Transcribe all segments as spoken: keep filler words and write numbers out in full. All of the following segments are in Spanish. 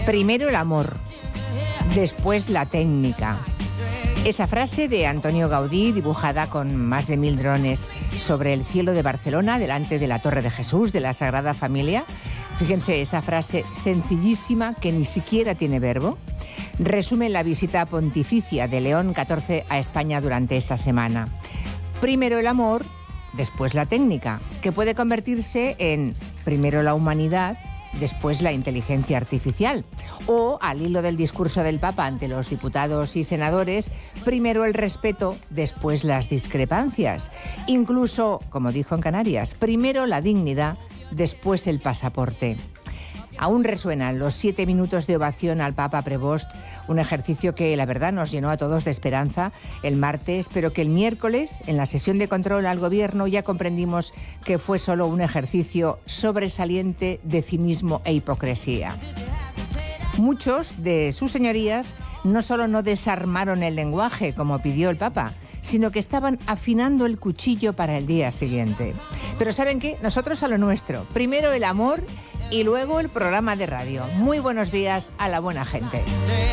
Primero el amor, después la técnica. Esa frase de Antonio Gaudí, dibujada con más de mil drones sobre el cielo de Barcelona, delante de la Torre de Jesús, de la Sagrada Familia. Fíjense, esa frase sencillísima, que ni siquiera tiene verbo, resume la visita pontificia de León catorce a España durante esta semana. Primero el amor, después la técnica, que puede convertirse en primero la humanidad, después la inteligencia artificial. O, al hilo del discurso del Papa ante los diputados y senadores, primero el respeto, después las discrepancias. Incluso, como dijo en Canarias, primero la dignidad, después el pasaporte. Aún resuenan los siete minutos de ovación al Papa Prevost, un ejercicio que la verdad nos llenó a todos de esperanza el martes, pero que el miércoles, en la sesión de control al Gobierno, ya comprendimos que fue solo un ejercicio sobresaliente de cinismo e hipocresía. Muchos de sus señorías no solo no desarmaron el lenguaje, como pidió el Papa, sino que estaban afinando el cuchillo para el día siguiente. Pero ¿saben qué? Nosotros a lo nuestro. Primero el amor y luego el programa de radio. Muy buenos días a la buena gente.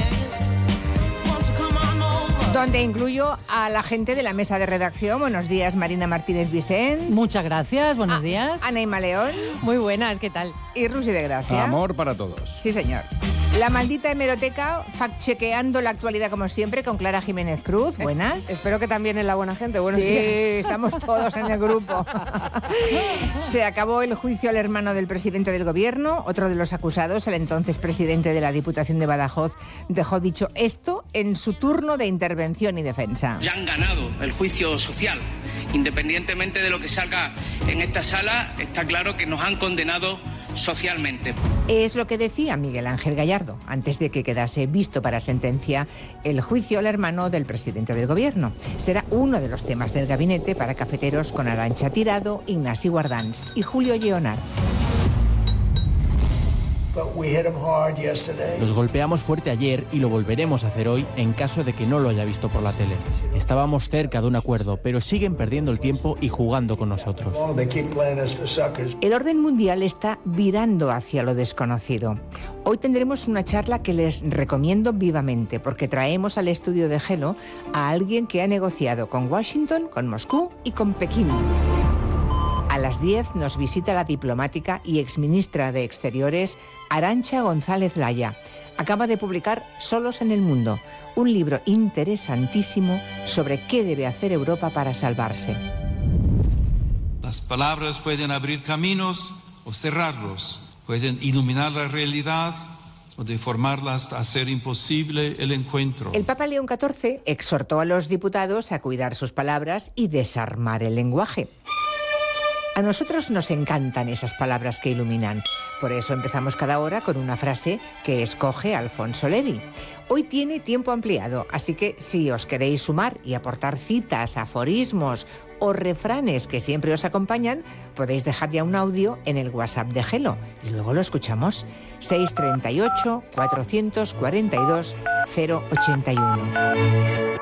Donde incluyo a la gente de la mesa de redacción. Buenos días, Marina Martínez Vicens. Muchas gracias, buenos a, días. Ana Ima León. Muy buenas, ¿qué tal? Y Rusi de Gracia. Amor para todos. Sí, señor. La maldita hemeroteca, fact-chequeando la actualidad como siempre, con Clara Jiménez Cruz. Buenas. Es, espero que también en la buena gente. Buenos sí, días. Estamos todos en el grupo. Se acabó el juicio al hermano del presidente del Gobierno. Otro de los acusados, el entonces presidente de la Diputación de Badajoz, dejó dicho esto en su turno de intervención y defensa. Ya han ganado el juicio social. Independientemente de lo que salga en esta sala, está claro que nos han condenado socialmente. Es lo que decía Miguel Ángel Gallardo antes de que quedase visto para sentencia el juicio al hermano del presidente del Gobierno. Será uno de los temas del gabinete para cafeteros con Arantxa Tirado, Ignasi Guardans y Julio Lleonart. Los golpeamos fuerte ayer y lo volveremos a hacer hoy en caso de que no lo haya visto por la tele. Estábamos cerca de un acuerdo, pero siguen perdiendo el tiempo y jugando con nosotros. El orden mundial está virando hacia lo desconocido. Hoy tendremos una charla que les recomiendo vivamente, porque traemos al estudio de Gelo a alguien que ha negociado con Washington, con Moscú y con Pekín. A las diez nos visita la diplomática y exministra de Exteriores, Arantxa González Laya. Acaba de publicar Solos en el Mundo, un libro interesantísimo sobre qué debe hacer Europa para salvarse. Las palabras pueden abrir caminos o cerrarlos, pueden iluminar la realidad o deformarla hasta hacer imposible el encuentro. El Papa León catorce exhortó a los diputados a cuidar sus palabras y desarmar el lenguaje. A nosotros nos encantan esas palabras que iluminan. Por eso empezamos cada hora con una frase que escoge Alfonso Levi. Hoy tiene tiempo ampliado, así que si os queréis sumar y aportar citas, aforismos o refranes que siempre os acompañan, podéis dejar ya un audio en el WhatsApp de Gelo y luego lo escuchamos. seis treinta y ocho, cuatrocientos cuarenta y dos, cero ochenta y uno.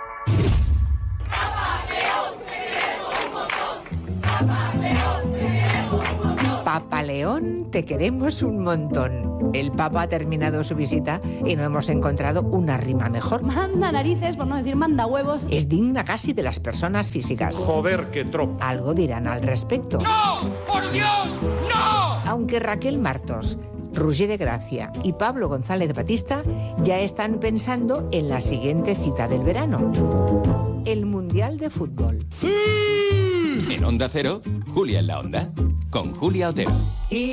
Papa León, te queremos un montón. El Papa ha terminado su visita y no hemos encontrado una rima mejor. Manda narices, por no decir manda huevos. Es digna casi de las personas físicas. Joder, qué tropa. Algo dirán al respecto. ¡No! ¡Por Dios! ¡No! Aunque Raquel Martos, Roger de Gracia y Pablo González Batista ya están pensando en la siguiente cita del verano. El Mundial de Fútbol. En Onda Cero, Julia en la Onda, con Julia Otero.